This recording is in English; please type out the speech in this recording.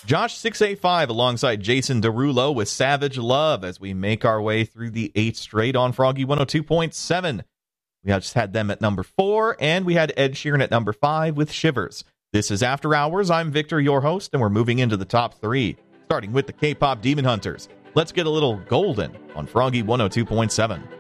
Josh685 alongside Jason Derulo with Savage Love as we make our way through the 8th straight on Froggy 102.7. We just had them at number 4, and we had Ed Sheeran at number 5 with Shivers. This is After Hours. I'm Victor, your host, and we're moving into the top 3, starting with the K-pop Demon Hunters. Let's get a little golden on Froggy 102.7.